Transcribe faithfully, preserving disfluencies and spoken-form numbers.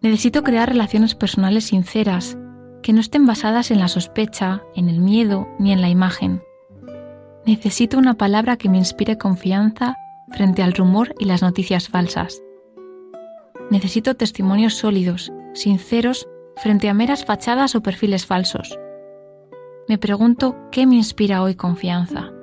Necesito crear relaciones personales sinceras, que no estén basadas en la sospecha, en el miedo ni en la imagen. Necesito una palabra que me inspire confianza frente al rumor y las noticias falsas. Necesito testimonios sólidos, sinceros, frente a meras fachadas o perfiles falsos. Me pregunto qué me inspira hoy confianza.